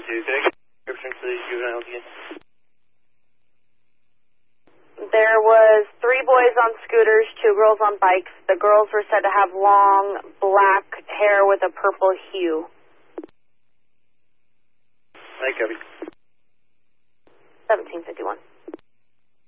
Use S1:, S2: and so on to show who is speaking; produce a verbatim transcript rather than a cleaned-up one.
S1: two. Can I get a description for these juveniles again?
S2: There was three boys on scooters, two girls on bikes. The girls were said to have long black hair with a purple hue.
S1: I copy.
S2: seventeen fifty-one.